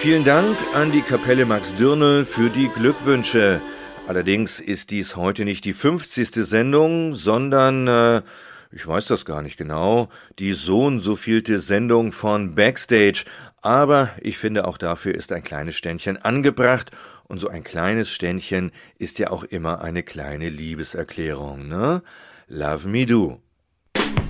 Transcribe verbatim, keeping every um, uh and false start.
Vielen Dank an die Kapelle Max Dirnel für die Glückwünsche. Allerdings ist dies heute nicht die fünfzigste Sendung, sondern, äh, ich weiß das gar nicht genau, die so und so vielte Sendung von Backstage. Aber ich finde, auch dafür ist ein kleines Ständchen angebracht. Und so ein kleines Ständchen ist ja auch immer eine kleine Liebeserklärung, ne? Love me do.